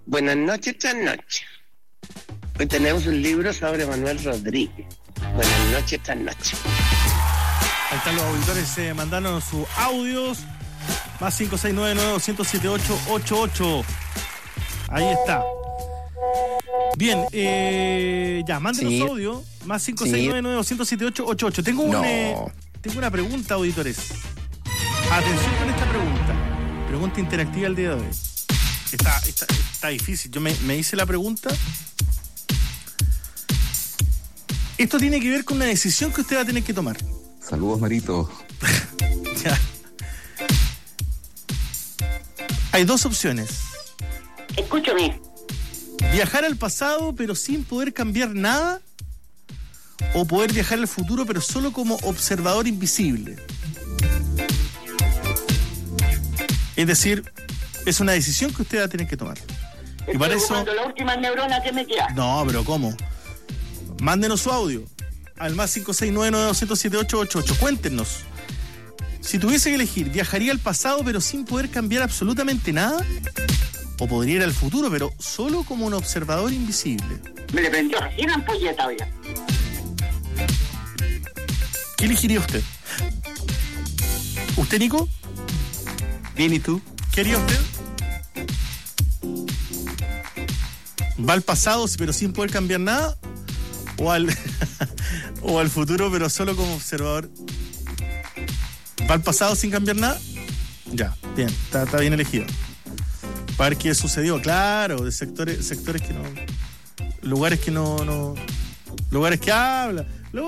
Buenas noches, trasnoche. Hoy tenemos un libro sobre Manuel Rodríguez. Buenas noches, trasnoche. Ahí están los auditores mandando sus audios. Más 569-900-7888. Ahí está. Bien, ya, mándenos Sí. audio. Más 569-900-7888. Tengo una pregunta, auditores. Atención con esta pregunta. Pregunta interactiva el día de hoy. Está difícil. Yo me hice la pregunta. Esto tiene que ver con una decisión que usted va a tener que tomar. Saludos, Marito. Ya. Hay dos opciones. Escúchame. Viajar al pasado pero sin poder cambiar nada, o poder viajar al futuro pero solo como observador invisible. Es decir, es una decisión que usted va a tener que tomar. Y para eso... la última neurona que me queda. No, pero ¿cómo? Mándenos su audio al más 569-900-7888. Cuéntenos. Si tuviese que elegir, ¿viajaría al pasado pero sin poder cambiar absolutamente nada? ¿O podría ir al futuro pero solo como un observador invisible? Me le prendió recién ampolleta, oiga. ¿Qué elegiría usted? ¿Usted, Nico? Bien, ¿y tú? ¿Qué haría usted? ¿Va al pasado pero sin poder cambiar nada? ¿O al futuro pero solo como observador? ¿Va al pasado sin cambiar nada? Ya, bien, está bien elegido. Para ver qué sucedió, claro, de sectores que no... Lugares que no... Lugares que hablan.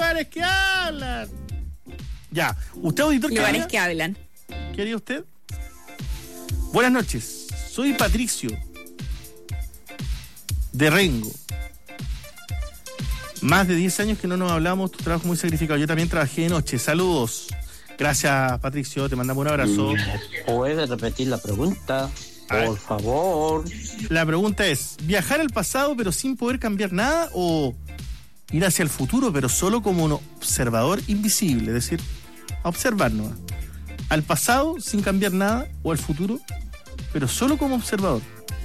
Ya, ¿usted, auditor, qué Lugares haría? que hablan. ¿Qué haría usted? Buenas noches, soy Patricio de Rengo. Más de 10 años que no nos hablamos, tu trabajo muy sacrificado. Yo también trabajé de noche. Saludos. Gracias, Patricio, te mandamos un abrazo. ¿Puede repetir la pregunta? Por favor. La pregunta es, ¿viajar al pasado pero sin poder cambiar nada, o ir hacia el futuro pero solo como un observador invisible? Es decir, a observarnos. Al pasado sin cambiar nada, o al futuro pero solo como observador.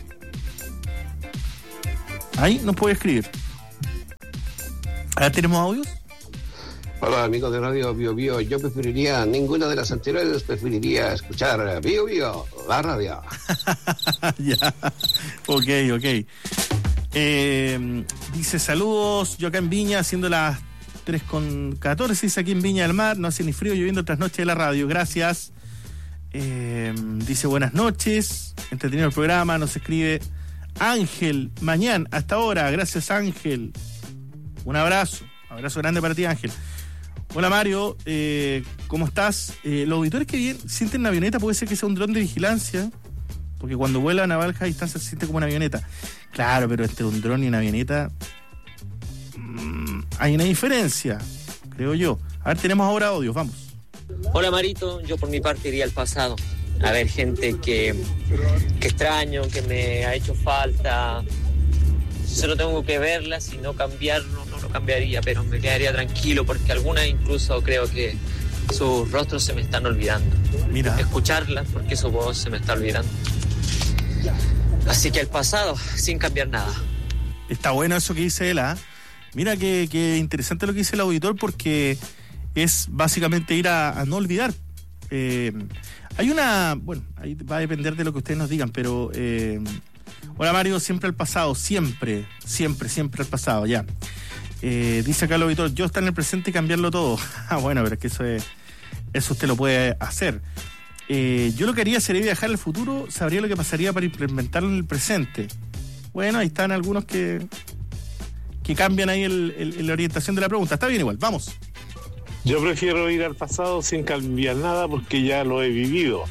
Ahí nos puede escribir. Ahora tenemos audios. Hola, amigos de Radio Bio Bio. Yo preferiría ninguna de las anteriores, preferiría escuchar Bio Bio, la radio. Ya, ok. Dice saludos, yo acá en Viña, siendo las 3:14, dice aquí en Viña del Mar, no hace ni frío, lloviendo tras noche de la radio, gracias. Dice buenas noches, entretenido el programa, nos escribe Ángel, mañana, hasta ahora, gracias Ángel. Un abrazo grande para ti, Ángel. Hola Mario, ¿cómo estás? Los auditores que sienten una avioneta, puede ser que sea un dron de vigilancia, porque cuando vuela a baja distancia se siente como una avioneta. Claro, pero entre un dron y una avioneta hay una diferencia, creo yo. A ver, tenemos ahora audios, vamos. Hola Marito, yo por mi parte iría al pasado. A ver, gente que extraño, que me ha hecho falta. Solo tengo que verlas y no cambiar, no cambiaría, pero me quedaría tranquilo porque algunas incluso creo que sus rostros se me están olvidando. Mira. Escucharlas porque su voz se me está olvidando. Así que el pasado, sin cambiar nada. Está bueno eso que dice él, ¿ah? Mira que interesante lo que dice el auditor, porque es básicamente ir a no olvidar. Hay una... Bueno, ahí va a depender de lo que ustedes nos digan, pero... Hola Mario, siempre al pasado, siempre al pasado, ya. Dice acá el auditor, yo estar en el presente y cambiarlo todo. Bueno, pero es que eso usted lo puede hacer. Yo lo que haría sería viajar al futuro, sabría lo que pasaría para implementarlo en el presente. Bueno, ahí están algunos que cambian ahí la orientación de la pregunta. Está bien igual, vamos. Yo prefiero ir al pasado sin cambiar nada porque ya lo he vivido.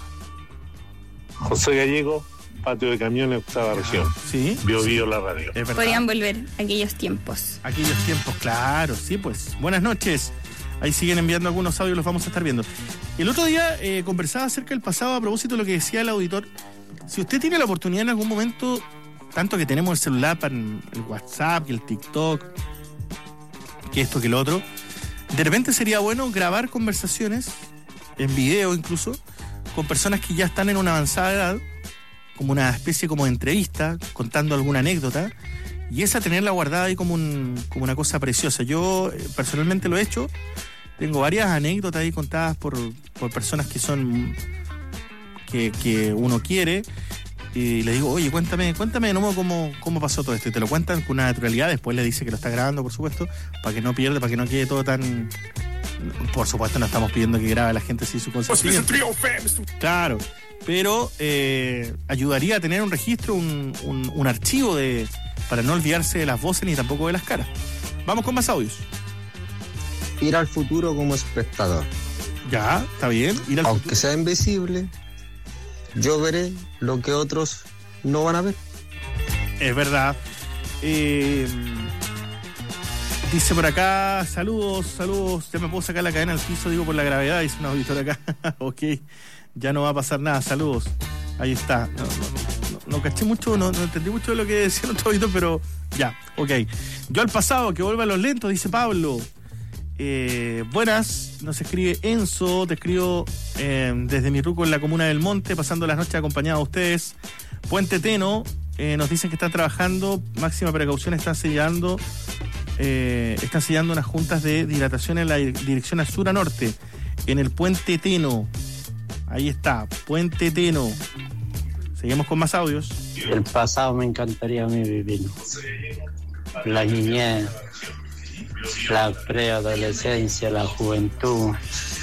José Gallego, Patio de Camiones, octava región. Sí. Bio Bio, la radio. Podrían volver aquellos tiempos. Aquellos tiempos, claro, sí, pues. Buenas noches. Ahí siguen enviando algunos audios, los vamos a estar viendo. El otro día conversaba acerca del pasado a propósito de lo que decía el auditor. Si usted tiene la oportunidad en algún momento, tanto que tenemos el celular para el WhatsApp y el TikTok, que esto que lo otro, de repente sería bueno grabar conversaciones, en video incluso, con personas que ya están en una avanzada edad, como una especie como de entrevista, contando alguna anécdota, y esa tenerla guardada ahí como una cosa preciosa. Yo personalmente lo he hecho, tengo varias anécdotas ahí contadas por personas que son que uno quiere, y le digo, oye, cuéntame de nuevo cómo pasó todo esto, y te lo cuentan con una naturalidad. Después le dice que lo está grabando, por supuesto, para que no pierda, para que no quede todo tan... Por supuesto no estamos pidiendo que grabe a la gente sin su consentimiento, claro, pero ayudaría a tener un registro, un archivo para no olvidarse de las voces ni tampoco de las caras. Vamos con más audios. Ir al futuro como espectador. Ya, está bien, ir al aunque futuro. Sea invisible, yo veré lo que otros no van a ver. Es verdad. Dice por acá, saludos, ya me puedo sacar la cadena al piso, digo, por la gravedad, dice un auditor acá. Ok, ya no va a pasar nada, saludos. Ahí está. No caché mucho, no entendí mucho de lo que decía nuestro auditor, pero ya, ok. Yo al pasado, que vuelva a los lentos, dice Pablo. Buenas, nos escribe Enzo, te escribo desde mi ruco en la comuna del Monte, pasando las noches acompañado a ustedes. Puente Teno, nos dicen que están trabajando, máxima precaución, están sellando unas juntas de dilatación en la dirección a sur a norte, en el Puente Teno. Ahí está, Puente Teno. Seguimos con más audios. El pasado me encantaría a mí vivir. La niñez, la preadolescencia, la juventud.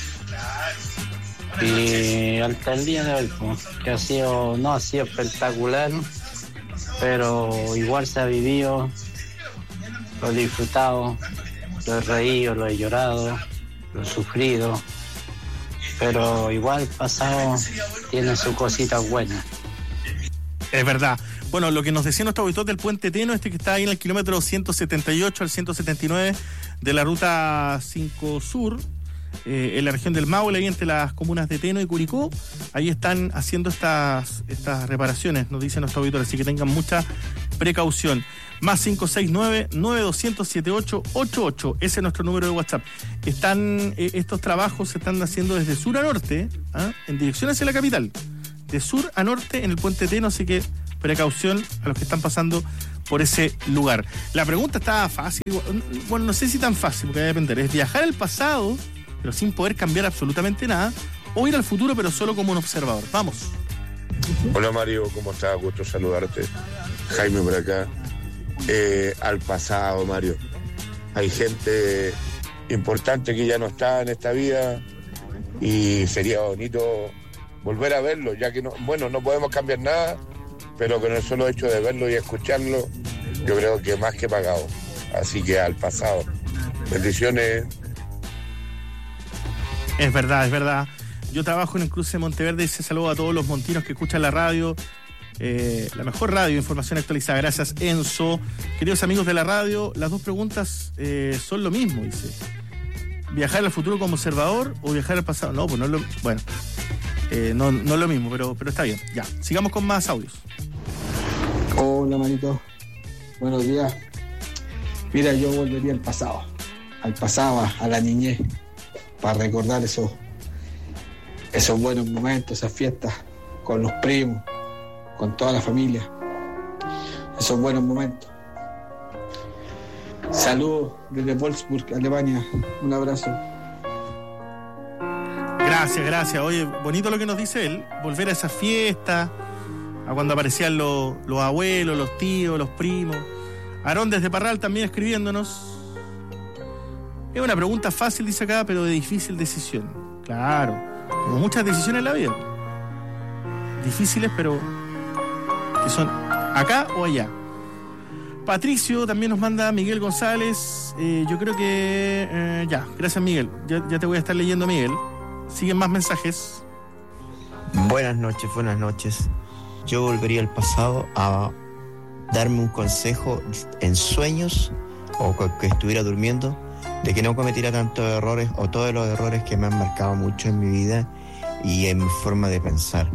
Y hasta el día de hoy, pues, que no ha sido espectacular, pero igual se ha vivido, lo he disfrutado, lo he reído, lo he llorado, lo he sufrido, pero igual el pasado tiene sus cositas buenas. Es verdad. Bueno, lo que nos decía nuestro auditor del Puente Teno, que está ahí en el kilómetro 178 al 179 de la ruta 5 Sur, en la región del Maule, ahí entre las comunas de Teno y Curicó, ahí están haciendo estas reparaciones, nos dice nuestro auditor, así que tengan mucha precaución. Más 569-9200-7888, ese es nuestro número de WhatsApp. Estos trabajos se están haciendo desde sur a norte, en dirección hacia la capital, de sur a norte en el Puente Teno, así que precaución a los que están pasando por ese lugar. La pregunta está fácil, bueno, no sé si tan fácil, porque va a depender, es viajar al pasado, pero sin poder cambiar absolutamente nada, o ir al futuro, pero solo como un observador. Vamos. Hola Mario, ¿cómo estás? Gusto saludarte. Jaime por acá. Al pasado, Mario. Hay gente importante que ya no está en esta vida y sería bonito volver a verlo, ya que no podemos cambiar nada, pero con el solo hecho de verlo y escucharlo, yo creo que más que pagado. Así que al pasado. Bendiciones. Es verdad. Yo trabajo en el cruce de Monteverde y se saludo a todos los montinos que escuchan la radio. La mejor radio, información actualizada. Gracias, Enzo. Queridos amigos de la radio, las dos preguntas son lo mismo, dice. ¿Viajar al futuro como observador o viajar al pasado? No, pues no es lo... Bueno, no es lo mismo, pero está bien. Ya, sigamos con más audios. Hola, manito. Buenos días. Mira, yo volvería al pasado, a la niñez, para recordar esos buenos momentos, esas fiestas con los primos, con toda la familia, esos buenos momentos. Saludos desde Wolfsburg, Alemania. Un abrazo. Gracias. Oye, bonito lo que nos dice él, volver a esa fiesta, a cuando aparecían los abuelos, los tíos, los primos. Aarón desde Parral también escribiéndonos. Es una pregunta fácil, dice acá, pero de difícil decisión. Claro, como muchas decisiones en la vida. Difíciles, pero que son acá o allá. Patricio también nos manda Miguel González. Yo creo que ya, gracias Miguel. Ya te voy a estar leyendo, Miguel. Siguen más mensajes. Buenas noches. Yo volvería al pasado a darme un consejo en sueños o que estuviera durmiendo, de que no cometiera tantos errores o todos los errores que me han marcado mucho en mi vida y en mi forma de pensar.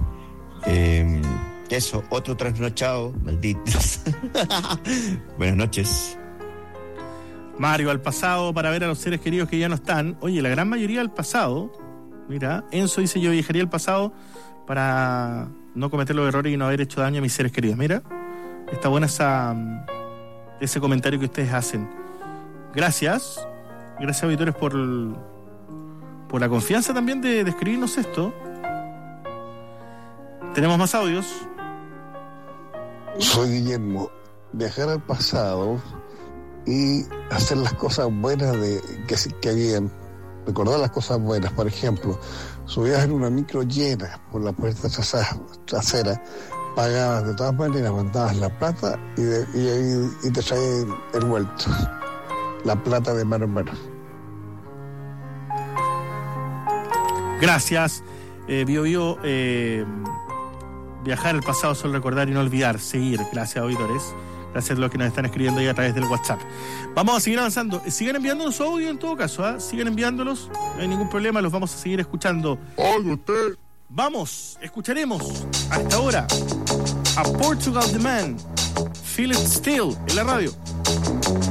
Eso, otro trasnochado, malditos. Buenas noches. Mario, al pasado para ver a los seres queridos que ya no están. Oye, la gran mayoría al pasado. Mira, Enzo dice: yo viajaría al pasado para no cometer los errores y no haber hecho daño a mis seres queridos. Mira, está buena ese comentario que ustedes hacen. Gracias auditores por la confianza también de escribirnos esto. Tenemos más audios. Soy Guillermo. Viajar al pasado y hacer las cosas buenas que habían. Recordar las cosas buenas. Por ejemplo, subías en una micro llena por la puerta trasera, pagabas de todas maneras, mandabas la plata y te traían el vuelto. La plata de mano en mano. Gracias. Bio, viajar al pasado, solo recordar y no olvidar, seguir. Gracias, auditores. Gracias a los que nos están escribiendo ahí a través del WhatsApp. Vamos a seguir avanzando. Sigan enviándonos audio en todo caso, ¿eh? Sigan enviándolos, no hay ningún problema, los vamos a seguir escuchando. Oye, usted. Vamos, escucharemos hasta ahora a Portugal The Man, Feel It Still, en la radio.